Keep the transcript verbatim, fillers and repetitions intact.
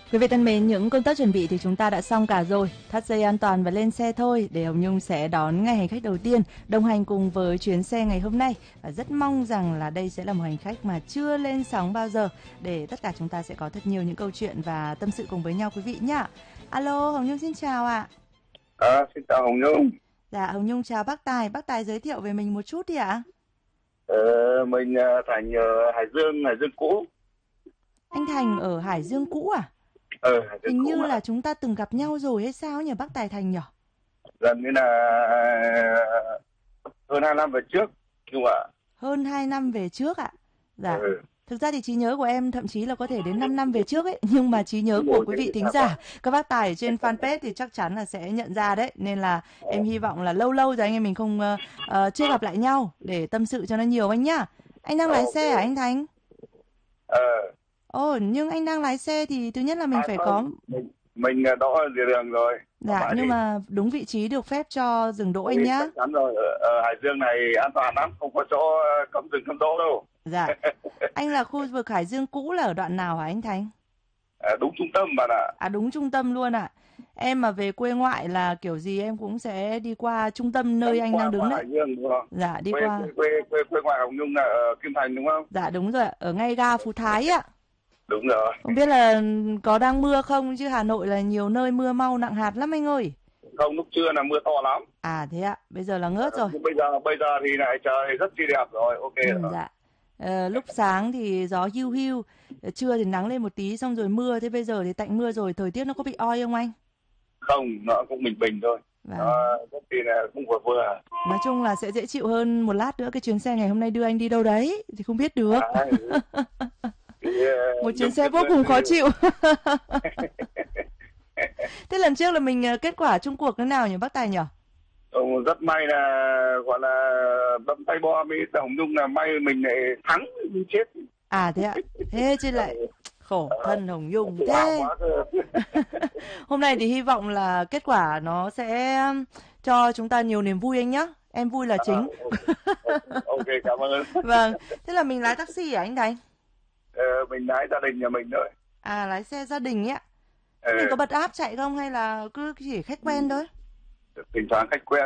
Quý vị thân mến, những công tác chuẩn bị thì chúng ta đã xong cả rồi. Thắt dây an toàn và lên xe thôi để Hồng Nhung sẽ đón ngày hành khách đầu tiên đồng hành cùng với chuyến xe ngày hôm nay. Và rất mong rằng là đây sẽ là một hành khách mà chưa lên sóng bao giờ để tất cả chúng ta sẽ có thật nhiều những câu chuyện và tâm sự cùng với nhau quý vị nhá. Alo, Hồng Nhung xin chào ạ. À, xin chào Hồng Nhung. Dạ, Hồng Nhung chào bác Tài. Bác Tài giới thiệu về mình một chút đi ạ. Ờ, mình Thành ở Hải Dương, Hải Dương cũ. Anh Thành ở Hải Dương cũ à? Ờ, Hải Dương Hình cũ như mà. là chúng ta từng gặp nhau rồi hay sao nhỉ bác Tài Thành nhỉ? Gần như là hơn hai năm về trước, đúng không ạ? Hơn hai năm về trước ạ. Dạ. Ừ. Thực ra thì trí nhớ của em thậm chí là có thể đến năm năm về trước ấy, nhưng mà trí nhớ của quý vị thính giả, các bác Tài ở trên fanpage thì chắc chắn là sẽ nhận ra đấy, nên là em hy vọng là lâu lâu rồi anh em mình không uh, uh, chưa gặp lại nhau để tâm sự cho nó nhiều anh nhá. Anh đang lái Okay. xe à anh Thành? Ờ. Ồ, nhưng anh đang lái xe thì thứ nhất là mình À, phải không. có Mình, mình đỗ ở dưới đường rồi. dạ, nhưng đi. mà đúng vị trí được phép cho dừng đỗ Ừ, anh nhá. chắc chắn rồi, ở, ở Hải Dương này an toàn lắm, không có chỗ cấm dừng cấm đỗ đâu. Dạ. Anh là khu vực Hải Dương cũ là ở đoạn nào hả anh Thành? À, đúng trung tâm bạn ạ. À đúng trung tâm luôn ạ. À. Em mà về quê ngoại là kiểu gì em cũng sẽ đi qua trung tâm nơi anh qua, đang đứng qua đấy. Hải Dương đúng không? Dạ đi quê, qua. Quê, quê, quê, quê ngoại Hồng Nhung là ở Kim Thành đúng không? Dạ đúng rồi ạ, ở ngay ga Phú Thái ạ. Đúng rồi. Không biết là có đang mưa không chứ Hà Nội là nhiều nơi mưa mau nặng hạt lắm anh ơi. Không, lúc trưa là mưa to lắm. À thế ạ, bây giờ là ngớt à, rồi. Bây giờ bây giờ thì lại trời rất chi đẹp rồi, ok ừ, rồi. Dạ. Ờ, lúc sáng thì gió hiu hiu, trưa thì nắng lên một tí xong rồi mưa, thế bây giờ thì tạnh mưa rồi, thời tiết nó có bị oi không anh? Không, nó cũng bình bình thôi. Vâng. Nó rất chi là cũng vừa vừa. Nói chung là sẽ dễ chịu hơn một lát nữa cái chuyến xe ngày hôm nay đưa anh đi đâu đấy thì không biết được. À, thì, một chuyến xe vô cùng khó chịu. Thế lần trước là mình kết quả chung cuộc thế nào nhỉ bác Tài nhỉ? Ừ, rất may là gọi là đâm tay bo với Hồng Nhung, là may mình lại thắng mình chết. À thế ạ. Thế chứ lại khổ thân Hồng Nhung thế. Hôm nay thì hy vọng là kết quả nó sẽ cho chúng ta nhiều niềm vui anh nhá. Em vui là chính. À, ok, cảm ơn. Vâng, thế là mình lái taxi à anh Thành? Ờ, mình lái gia đình nhà mình thôi. À lái xe gia đình ấy ạ. Thế Ờ. mình có bật app chạy không hay là cứ chỉ khách quen thôi? Thỉnh thoảng khách quen.